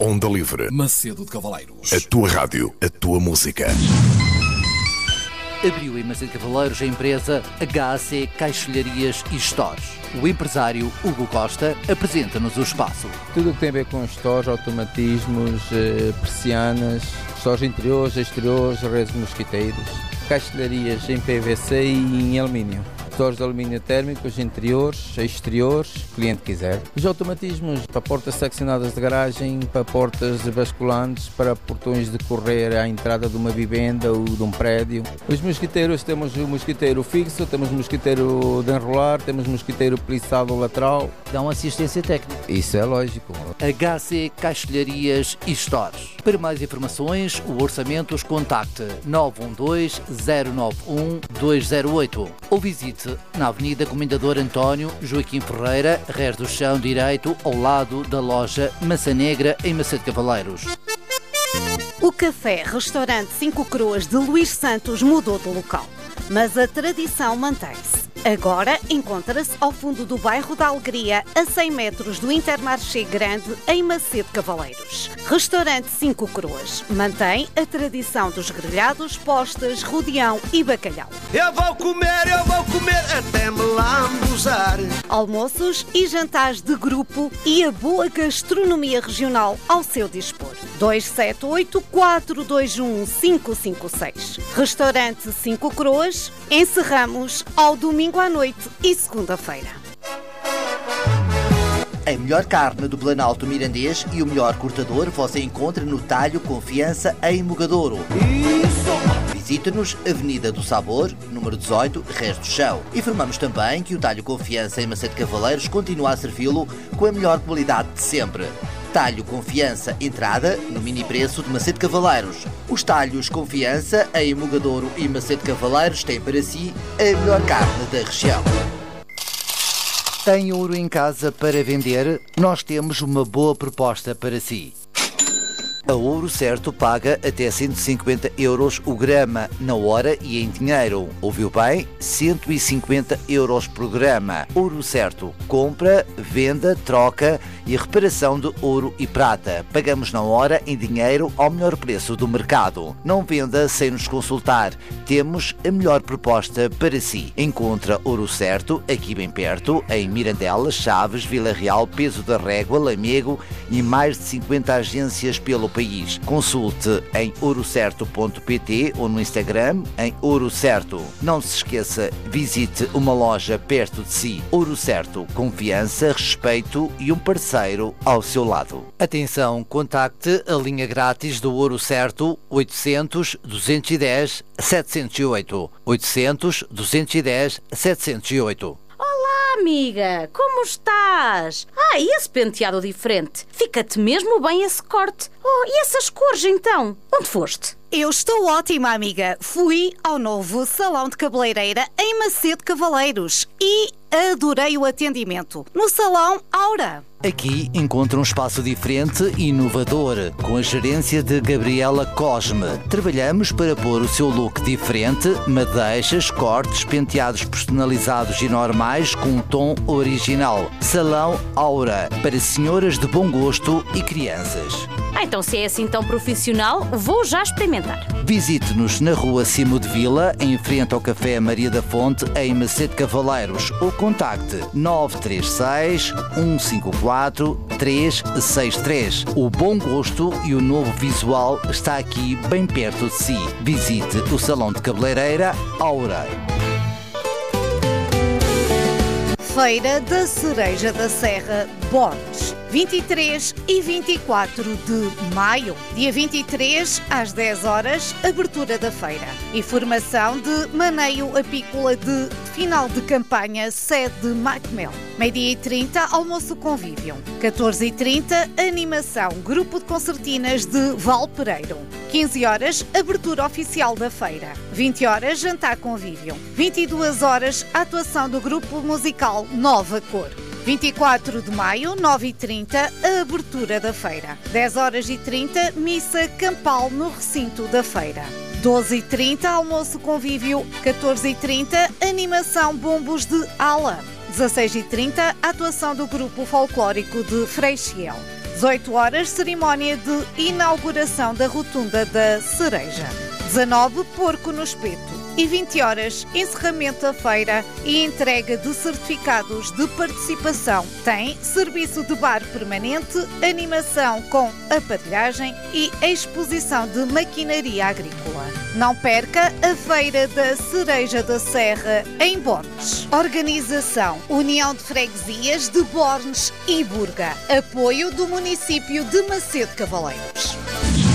Onda Livre. Macedo de Cavaleiros. A tua rádio, a tua música. Abriu em Macedo de Cavaleiros a empresa HAC Caixilharias e Stores. O empresário Hugo Costa apresenta-nos o espaço. Tudo o que tem a ver com stores, automatismos, persianas, stores interiores, exteriores, redes de mosquiteiros, caixilharias em PVC e em alumínio. Stores de alumínio térmicos, interiores, exteriores, o cliente quiser. Os automatismos para portas seccionadas de garagem, para portas basculantes, para portões de correr à entrada de uma vivenda ou de um prédio. Os mosquiteiros, temos o mosquiteiro fixo, temos o mosquiteiro de enrolar, temos o mosquiteiro plissado lateral. Dão assistência técnica. Isso é lógico. HAC Caixilharias e Stores. Para mais informações, o orçamentos, contacte 912-091-208 ou visite na Avenida Comendador António Joaquim Ferreira, Rés do Chão Direito, ao lado da loja Maçã Negra, em Macedo de Cavaleiros. O café-restaurante 5 Coroas de Luís Santos mudou de local, mas a tradição mantém-se. Agora encontra-se ao fundo do bairro da Alegria, a 100 metros do Intermarché Grande, em Macedo de Cavaleiros. Restaurante 5 Coroas mantém a tradição dos grelhados, postas, rodeão e bacalhau. Eu vou comer até me lambuzar. Almoços e jantares de grupo e a boa gastronomia regional ao seu dispor. 278-421-556. Restaurante 5 Coroas. Encerramos ao domingo à noite e segunda-feira. A melhor carne do Planalto Mirandês e o melhor cortador você encontra no Talho Confiança, em Mogadouro. Visite-nos, Avenida do Sabor, número 18, Rés do Chão. Informamos também que o Talho Confiança, em Macedo de Cavaleiros, continua a servi-lo com a melhor qualidade de sempre. Talho Confiança, entrada no mini preço de Macedo de Cavaleiros. Os Talhos Confiança, em Mogadouro e Macedo de Cavaleiros, têm para si a melhor carne da região. Tem ouro em casa para vender? Nós temos uma boa proposta para si. A Ouro Certo paga até 150 euros o grama na hora e em dinheiro. Ouviu bem? 150 euros por grama. Ouro Certo. Compra, venda, troca e reparação de ouro e prata. Pagamos na hora, em dinheiro, ao melhor preço do mercado. Não venda sem nos consultar. Temos a melhor proposta para si. Encontra Ouro Certo aqui bem perto, em Mirandela, Chaves, Vila Real, Peso da Régua, Lamego e mais de 50 agências pelo país. Consulte em ourocerto.pt ou no Instagram em Ouro Certo. Não se esqueça, visite uma loja perto de si. Ouro Certo, confiança, respeito e um parceiro ao seu lado. Atenção, contacte a linha grátis do Ouro Certo 800 210 708. 800 210 708. Olá, amiga, como estás? E esse penteado diferente? Fica-te mesmo bem esse corte. E essas cores então? Onde foste? Eu estou ótima, amiga. Fui ao novo salão de cabeleireira em Macedo de Cavaleiros e adorei o atendimento. No salão Aura. Aqui encontra um espaço diferente e inovador, com a gerência de Gabriela Cosme. Trabalhamos para pôr o seu look diferente, madeixas, cortes, penteados personalizados e normais com um tom original. Salão Aura, para senhoras de bom gosto e crianças. Então se é assim tão profissional, vou já experimentar. Visite-nos na rua Cimo de Vila, em frente ao Café Maria da Fonte, em Macedo de Cavaleiros, ou contacte 936 154 363. O bom gosto e o novo visual está aqui bem perto de si. Visite o Salão de Cabeleireira Aura. Feira da Cereja da Serra, Borges, 23 e 24 de maio. Dia 23, às 10 horas, abertura da feira. Informação de maneio apícola de final de campanha, sede de Macmel. Meio-dia e 30, almoço convívio. 14h30, animação, grupo de concertinas de Valpereiro. 15 horas, abertura oficial da feira. 20 horas, jantar convívio. 22 horas, atuação do grupo musical Nova Cor. 24 de maio, 9h30, a abertura da feira. 10h30, missa campal no recinto da feira. 12h30, almoço convívio. 14h30, animação bombos de ala. 16h30, atuação do grupo folclórico de Freixiel. 18 horas, cerimónia de inauguração da Rotunda da Cereja. 19, porco no espeto. E 20 horas, encerramento da feira e entrega de certificados de participação. Tem serviço de bar permanente, animação com aparelhagem e exposição de maquinaria agrícola. Não perca a Feira da Cereja da Serra em Bornes. Organização União de Freguesias de Bornes e Burga. Apoio do município de Macedo Cavaleiros.